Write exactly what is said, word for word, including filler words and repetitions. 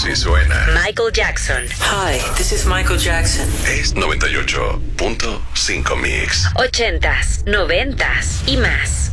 Así suena. Michael Jackson. Hi, this is Michael Jackson. Es noventa y ocho punto cinco Mix. Ochentas, noventas y más.